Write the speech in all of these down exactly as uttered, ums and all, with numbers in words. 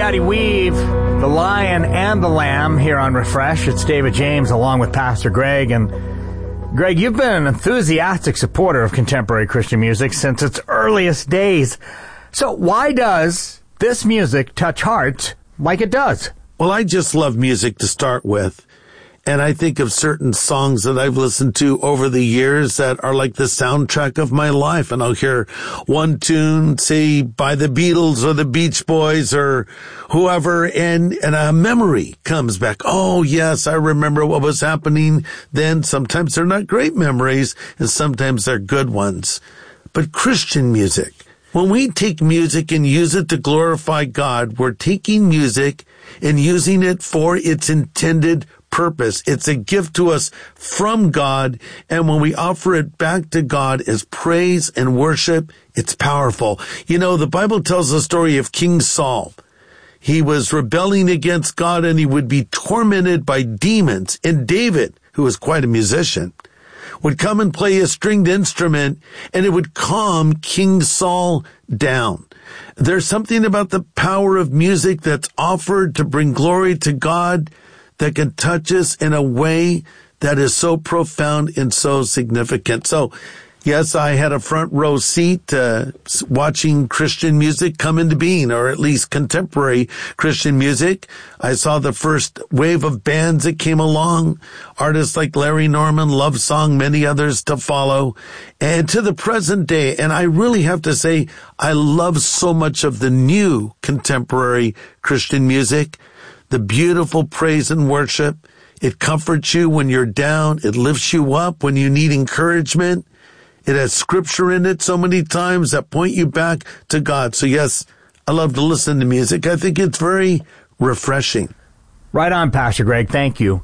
Daddy Weave, the Lion and the Lamb here on Refresh. It's David James along with Pastor Greg. And Greg, you've been an enthusiastic supporter of contemporary Christian music since its earliest days. So why does this music touch hearts like it does? Well, I just love music to start with. And I think of certain songs that I've listened to over the years that are like the soundtrack of my life. And I'll hear one tune, say, by the Beatles or the Beach Boys or whoever, and, and a memory comes back. Oh, yes, I remember what was happening then. Sometimes they're not great memories, and sometimes they're good ones. But Christian music, when we take music and use it to glorify God, we're taking music and using it for its intended purpose. It's a gift to us from God, and when we offer it back to God as praise and worship, it's powerful. You know, the Bible tells the story of King Saul. He was rebelling against God, and he would be tormented by demons. And David, who was quite a musician, would come and play a stringed instrument, and it would calm King Saul down. There's something about the power of music that's offered to bring glory to God that can touch us in a way that is so profound and so significant. So, yes, I had a front row seat uh, watching Christian music come into being, or at least contemporary Christian music. I saw the first wave of bands that came along, artists like Larry Norman, Love Song, many others to follow, and to the present day. And I really have to say, I love so much of the new contemporary Christian music. The beautiful praise and worship. It comforts you when you're down. It lifts you up when you need encouragement. It has scripture in it so many times that point you back to God. So yes, I love to listen to music. I think it's very refreshing. Right on, Pastor Greg. Thank you.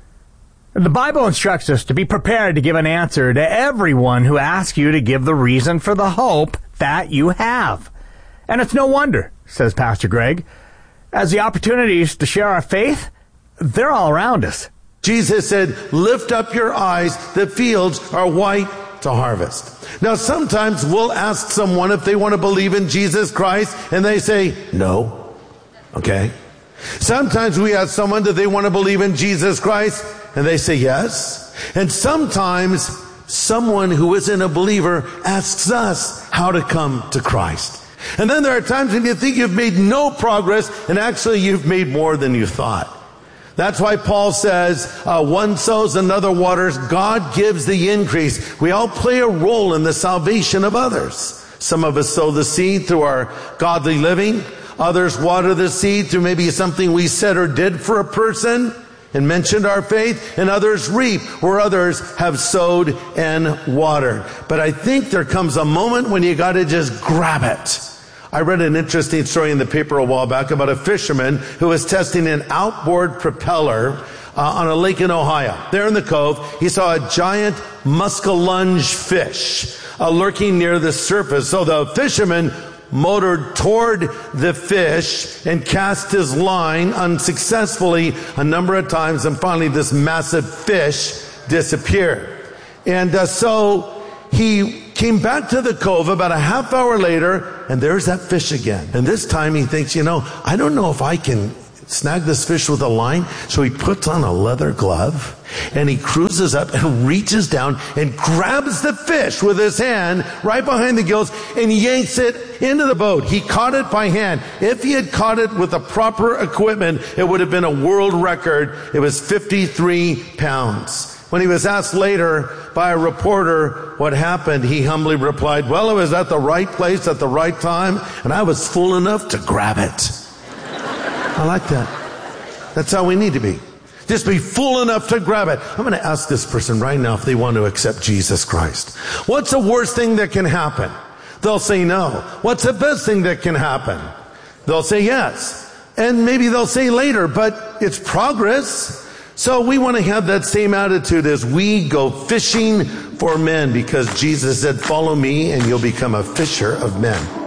The Bible instructs us to be prepared to give an answer to everyone who asks you to give the reason for the hope that you have. And it's no wonder, says Pastor Greg, as the opportunities to share our faith, they're all around us. Jesus said, lift up your eyes, the fields are white to harvest. Now, sometimes we'll ask someone if they want to believe in Jesus Christ, and they say, no. Okay. Sometimes we ask someone, do they want to believe in Jesus Christ? And they say yes. And sometimes someone who isn't a believer asks us how to come to Christ. And then there are times when you think you've made no progress, and actually you've made more than you thought. That's why Paul says, uh, one sows, another waters. God gives the increase. We all play a role in the salvation of others. Some of us sow the seed through our godly living. Others water the seed through maybe something we said or did for a person and mentioned our faith. And others reap where others have sowed and watered. But I think there comes a moment when you got to just grab it. I read an interesting story in the paper a while back about a fisherman who was testing an outboard propeller uh, on a lake in Ohio. There in the cove, he saw a giant muskellunge fish uh, lurking near the surface. So the fisherman motored toward the fish and cast his line unsuccessfully a number of times, and finally this massive fish disappeared. And uh, so he came back to the cove about a half hour later, and there's that fish again. And this time he thinks, you know, I don't know if I can snag this fish with a line. So he puts on a leather glove, and he cruises up and reaches down and grabs the fish with his hand right behind the gills and yanks it into the boat. He caught it by hand. If he had caught it with the proper equipment, it would have been a world record. It was fifty-three pounds. When he was asked later by a reporter what happened, he humbly replied, well, it was at the right place at the right time, and I was fool enough to grab it. I like that. That's how we need to be. Just be fool enough to grab it. I'm going to ask this person right now if they want to accept Jesus Christ. What's the worst thing that can happen? They'll say no. What's the best thing that can happen? They'll say yes. And maybe they'll say later, but it's progress. So we want to have that same attitude as we go fishing for men, because Jesus said, follow me and you'll become a fisher of men.